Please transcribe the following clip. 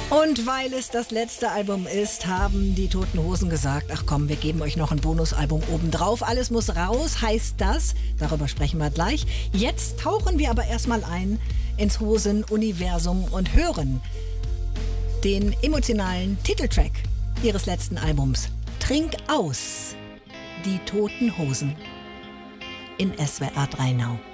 Und weil es das letzte Album ist, haben die Toten Hosen gesagt, ach komm, wir geben euch noch ein Bonusalbum obendrauf. Alles muss raus, heißt das. Darüber sprechen wir gleich. Jetzt tauchen wir aber erstmal ein ins Hosen-Universum und hören den emotionalen Titeltrack ihres letzten Albums. Trink aus. Die Toten Hosen in SWR 3 Now.